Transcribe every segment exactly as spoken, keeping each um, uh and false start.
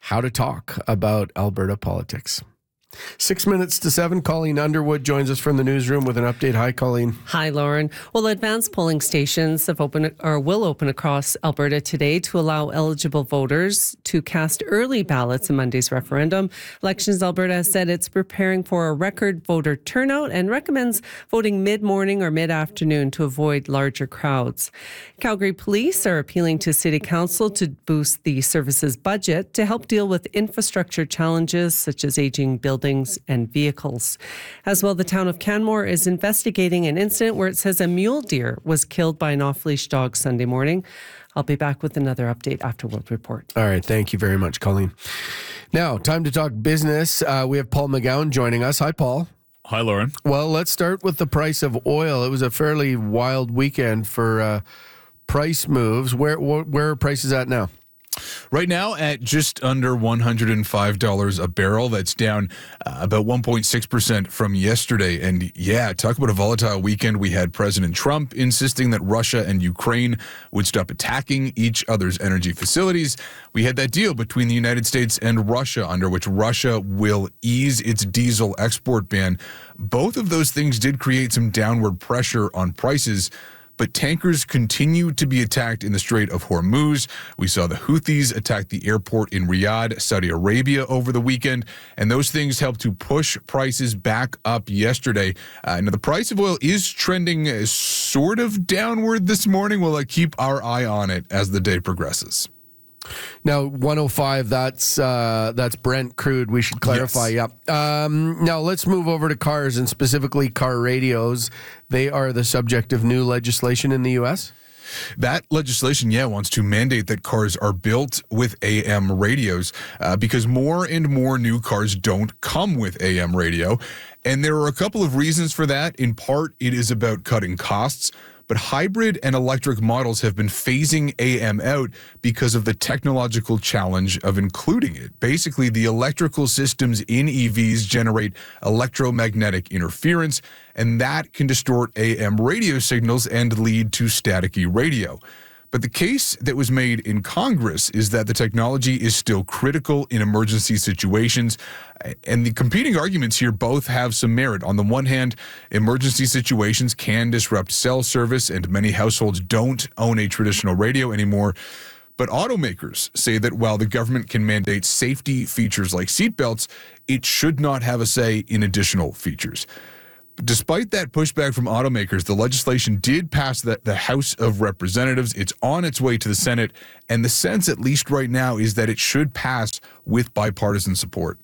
how to talk about Alberta politics. Six minutes to seven, Colleen Underwood joins us from the newsroom with an update. Hi, Colleen. Hi, Lauren. Well, advanced polling stations have opened or will open across Alberta today to allow eligible voters to cast early ballots in Monday's referendum. Elections Alberta has said it's preparing for a record voter turnout and recommends voting mid-morning or mid-afternoon to avoid larger crowds. Calgary Police are appealing to City Council to boost the service's budget to help deal with infrastructure challenges such as aging buildings and vehicles. As well, the town of Canmore is investigating an incident where it says a mule deer was killed by an off-leash dog Sunday morning. I'll be back with another update after World Report. All right. Thank you very much, Colleen. Now, time to talk business. Uh, we have Paul McGowan joining us. Hi, Paul. Hi, Lauren. Well, let's start with the price of oil. It was a fairly wild weekend for uh, price moves. Where, where are prices at now? Right now at just under one hundred five dollars a barrel. That's down uh, about one point six percent from yesterday. And yeah, talk about a volatile weekend. We had President Trump insisting that Russia and Ukraine would stop attacking each other's energy facilities. We had that deal between the United States and Russia under which Russia will ease its diesel export ban. Both of those things did create some downward pressure on prices. But tankers continue to be attacked in the Strait of Hormuz. We saw the Houthis attack the airport in Riyadh, Saudi Arabia over the weekend, and those things helped to push prices back up yesterday. Uh, now, the price of oil is trending uh, sort of downward this morning. We'll uh, keep our eye on it as the day progresses. Now, one oh five, that's uh, that's Brent crude. We should clarify. Yes. Yeah. Um, now, let's move over to cars and specifically car radios. They are the subject of new legislation in the U S. That legislation, yeah, wants to mandate that cars are built with A M radios uh, because more and more new cars don't come with A M radio. And there are a couple of reasons for that. In part, it is about cutting costs. But hybrid and electric models have been phasing A M out because of the technological challenge of including it. Basically, the electrical systems in E Vs generate electromagnetic interference, and that can distort A M radio signals and lead to staticky radio. But the case that was made in Congress is that the technology is still critical in emergency situations. And the competing arguments here both have some merit. On the one hand, emergency situations can disrupt cell service, and many households don't own a traditional radio anymore. But automakers say that while the government can mandate safety features like seatbelts, it should not have a say in additional features. Despite that pushback from automakers, the legislation did pass the, the House of Representatives. It's on its way to the Senate, and the sense, at least right now, is that it should pass with bipartisan support.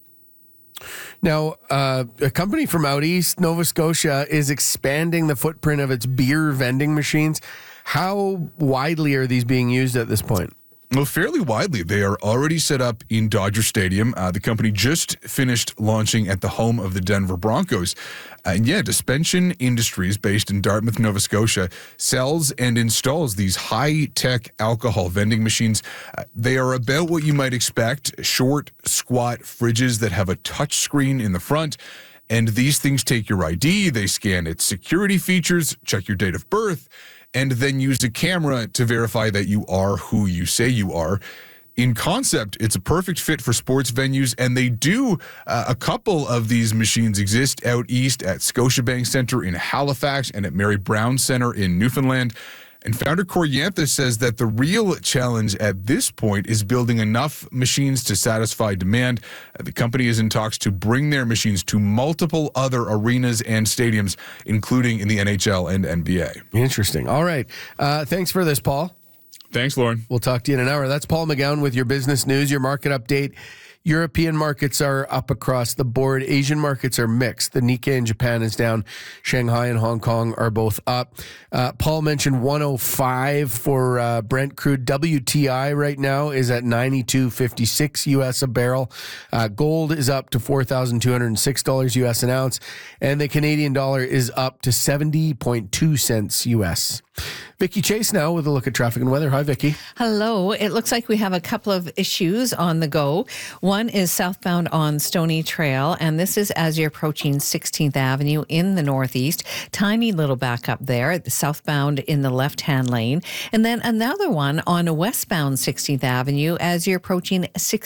Now, uh, a company from out east, Nova Scotia, is expanding the footprint of its beer vending machines. How widely are these being used at this point? Well, fairly widely. They are already set up in Dodger Stadium. Uh, the company just finished launching at the home of the Denver Broncos. Uh, and yeah, Dispensation Industries, based in Dartmouth, Nova Scotia, sells and installs these high-tech alcohol vending machines. Uh, they are about what you might expect, short, squat fridges that have a touch screen in the front. And these things take your I D, they scan its security features, check your date of birth, and then use a camera to verify that you are who you say you are. In concept, it's a perfect fit for sports venues, and they do, uh, a couple of these machines exist out east at Scotiabank Centre in Halifax and at Mary Brown Centre in Newfoundland. And founder Corey Yantha says that the real challenge at this point is building enough machines to satisfy demand. Uh, the company is in talks to bring their machines to multiple other arenas and stadiums, including in the N H L and N B A. Interesting. All right. Uh, thanks for this, Paul. Thanks, Lauren. We'll talk to you in an hour. That's Paul McGowan with your business news, your market update. European markets are up across the board. Asian markets are mixed. The Nikkei in Japan is down. Shanghai and Hong Kong are both up. Uh, Paul mentioned one oh five for uh, Brent crude. W T I right now is at ninety-two fifty-six U S a barrel. Uh, gold is up to four thousand two hundred six dollars U S an ounce. And the Canadian dollar is up to seventy point two cents U S. Vicki Chase now with a look at traffic and weather. Hi, Vicki. Hello. It looks like we have a couple of issues on the go. One is southbound on Stony Trail, and this is as you're approaching sixteenth Avenue in the northeast. Tiny little backup there, southbound in the left-hand lane. And then another one on westbound sixteenth Avenue as you're approaching